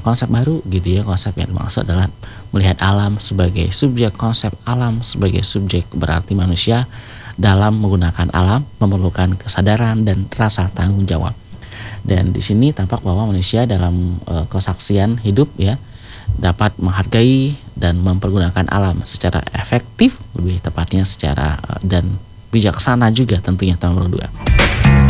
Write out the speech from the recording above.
konsep baru gitu ya. Konsep yang dimaksud adalah melihat alam sebagai subjek, konsep alam sebagai subjek, berarti manusia dalam menggunakan alam memerlukan kesadaran dan rasa tanggung jawab. Dan di sini tampak bahwa manusia dalam kesaksian hidup ya dapat menghargai dan mempergunakan alam secara efektif, lebih tepatnya secara dan bijaksana juga tentunya, teman berdua.